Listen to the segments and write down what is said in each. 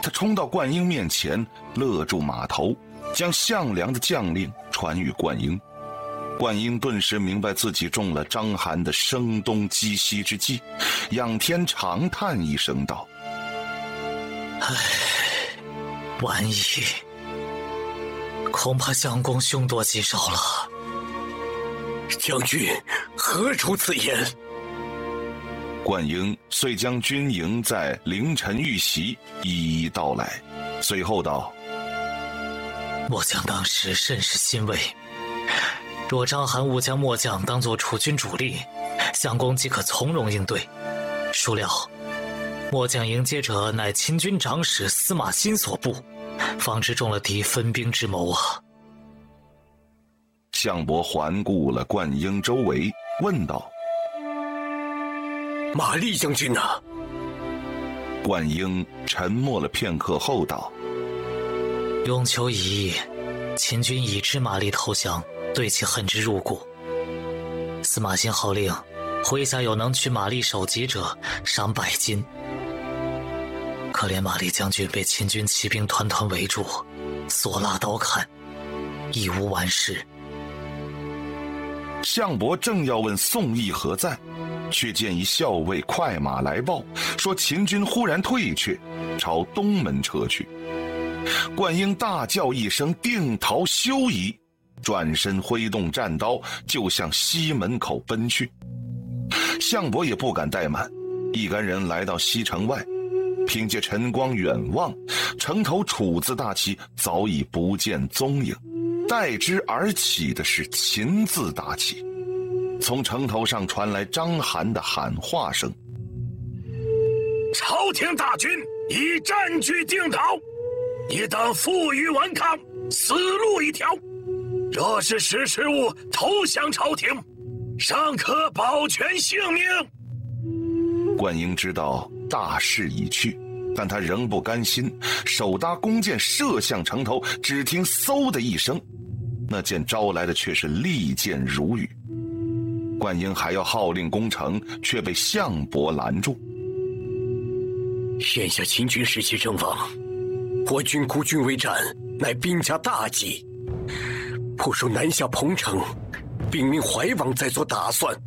他冲到灌婴面前，勒住马头，将项梁的将令传与灌婴。灌婴顿时明白自己中了章邯的声东击西之计，仰天长叹一声道： 唉，晚矣，恐怕相公凶多吉少了。 将军何出此言？ 灌婴遂将军营在凌晨遇袭一一道来，随后道： 末将当时甚是欣慰，若章邯误将末将当作楚军主力，相公即可从容应对。孰料末将迎接者乃秦军长史司马欣所部，方知中了敌分兵之谋啊！ 项伯环顾了灌婴周围，问道： 马厉将军呢？ 灌婴沉默了片刻后道： 雍丘一役，秦军已知马厉投降，对其恨之入骨。司马欣号令，麾下有能取马厉首级者，赏100金。可怜马厉将军被秦军骑兵团团围住，所拉刀砍，亦无完事。 项伯正要问宋义何在，却见一校尉快马来报，说秦军忽然退却，朝东门撤去。灌婴大叫一声定陶休矣，转身挥动战刀就向西门口奔去。项伯也不敢怠慢，一干人来到西城外，凭借晨光远望，城头楚字大旗早已不见踪影，代之而起的是秦字大旗。从城头上传来章邯的喊话声： 朝廷大军已占据定陶，你等负隅顽抗，死路一条。若是识时务投降朝廷，尚可保全性命。 灌婴知道大势已去，但他仍不甘心，手搭弓箭射向城头，只听嗖的一声，那箭招来的却是利箭如雨。灌婴还要号令攻城，却被项伯拦住。 眼下秦军士气正旺，我军孤军为战，乃兵家大忌。不如南下彭城，兵临怀王再做打算。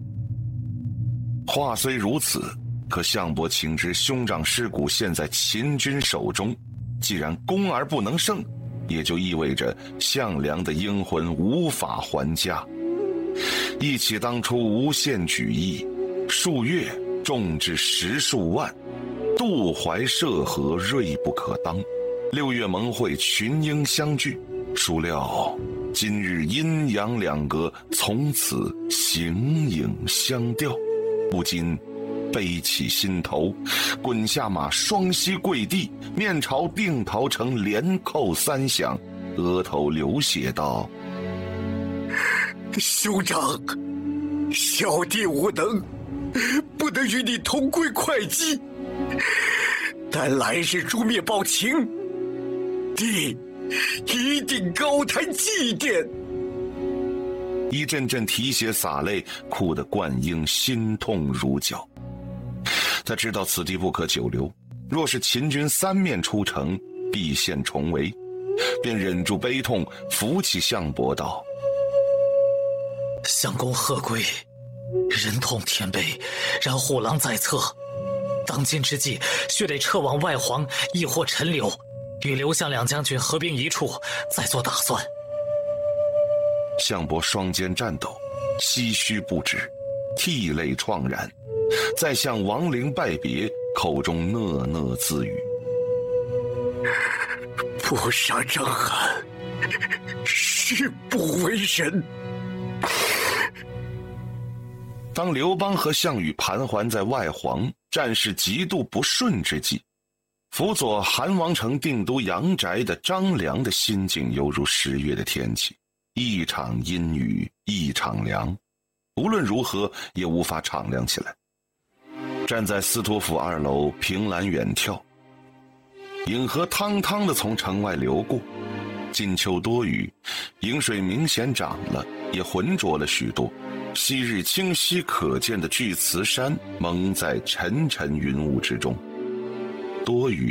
话虽如此，可项伯情知兄长尸骨现在秦军手中，既然攻而不能胜，也就意味着项梁的英魂无法还家。忆起当初无限举义，数月众至10数万，渡淮涉河锐不可当。6月盟会群英相聚，孰料今日阴阳两隔，从此形影相吊，不禁悲起心头，滚下马，双膝跪地，面朝定陶城连叩3响，额头流血道： 兄长，小弟无能，不能与你同归会稽，但来日诛灭暴秦，弟一定高谈祭奠。 一阵阵啼血洒泪，哭得灌婴心痛如绞。他知道此地不可久留，若是秦军3面出城，必现重围，便忍住悲痛，扶起项伯道： 相公贺归，人痛天悲，然护狼在侧，当今之计，须得撤往外黄，亦或陈留，与刘项两将军合兵一处，再做打算。 项伯双肩颤抖，唏嘘不止，涕泪怆然，再向亡灵拜别，口中讷讷自语： 不杀章邯，誓不为人。 当刘邦和项羽盘桓在外黄，战事极度不顺之际，辅佐韩王城定都阳宅的张良的心境犹如10月的天气，一场阴雨一场凉，无论如何也无法敞亮起来。站在司徒府2楼凭栏远眺，颍河汤汤地从城外流过，近秋多雨，颍水明显涨了，也浑浊了许多。昔日清晰可见的巨慈山蒙在沉沉云雾之中，多雨